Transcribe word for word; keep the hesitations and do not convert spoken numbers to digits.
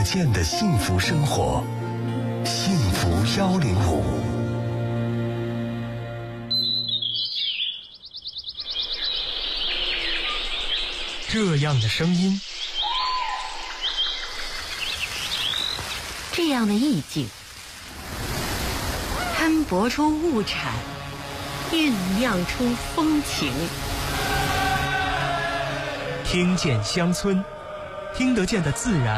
见的幸福生活，幸福幺零五。 这样的声音， 这样的意境，摊薄出物产，酝酿出风情。 听见乡村，听得见的自然